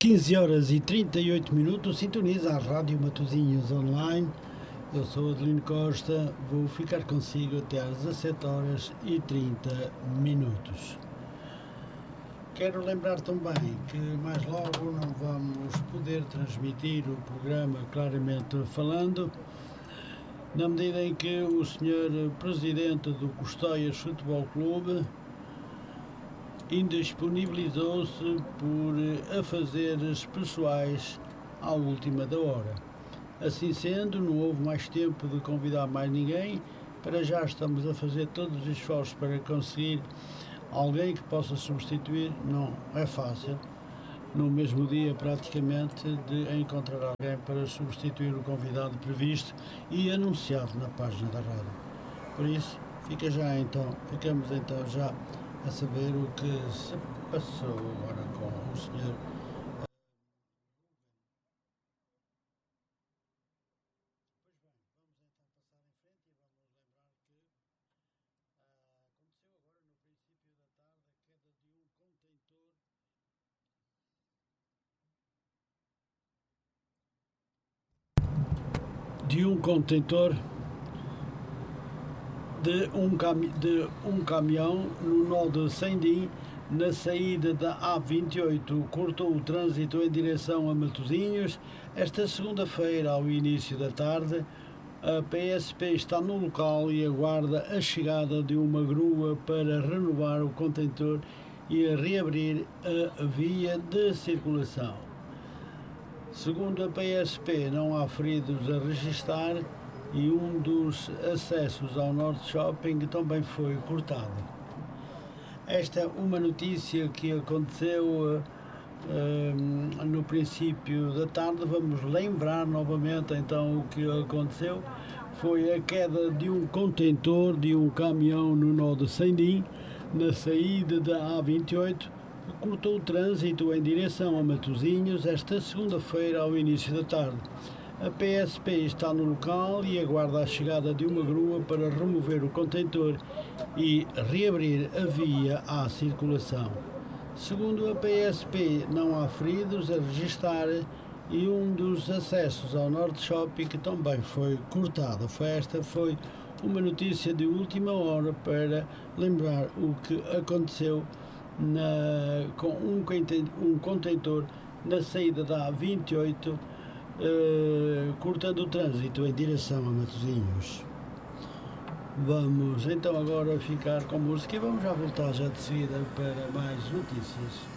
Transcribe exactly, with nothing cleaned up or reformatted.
quinze horas e trinta e oito minutos, sintoniza a Rádio Matosinhos Online. Eu sou Adelino Costa, vou ficar consigo até às dezassete horas e trinta minutos. Quero lembrar também que mais logo não vamos poder transmitir o programa Claramente Falando, na medida em que o senhor Presidente do Custóias Futebol Clube indisponibilizou-se por afazeres pessoais à última da hora. Assim sendo, não houve mais tempo de convidar mais ninguém. Para já estamos a fazer todos os esforços para conseguir alguém que possa substituir. Não é fácil, no mesmo dia praticamente, de encontrar alguém para substituir o convidado previsto e anunciado na página da rádio. Por isso, fica já então, ficamos então já a saber o que se passou agora com o senhor. De um contentor de um, cami de um caminhão no nó de Sendim, na saída da A vinte e oito, cortou o trânsito em direção a Matosinhos. Esta segunda-feira, ao início da tarde, a P S P está no local e aguarda a chegada de uma grua para renovar o contentor e reabrir a via de circulação. Segundo a P S P, não há feridos a registar e um dos acessos ao Norte Shopping também foi cortado. Esta é uma notícia que aconteceu uh, uh, no princípio da tarde. Vamos lembrar novamente então o que aconteceu. Foi a queda de um contentor de um caminhão no nó de Sendim, na saída da A vinte e oito, que cortou o trânsito em direção a Matosinhos esta segunda-feira ao início da tarde. A P S P está no local e aguarda a chegada de uma grua para remover o contentor e reabrir a via à circulação. Segundo a P S P, não há feridos a registar e um dos acessos ao Norte Shopping que também foi cortado. Foi esta foi uma notícia de última hora para lembrar o que aconteceu na, com um, um contentor na saída da A vinte e oito, Uh, cortando o trânsito em direção a Matosinhos. Vamos então agora ficar com música e vamos já voltar já de seguida para mais notícias.